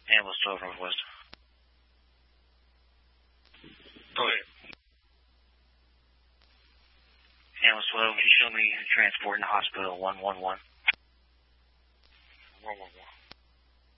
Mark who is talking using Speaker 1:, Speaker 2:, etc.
Speaker 1: Ambulance 12 Northwest.
Speaker 2: Go ahead.
Speaker 1: Ambulance 12, can you show me transport in the hospital 111?
Speaker 2: 111.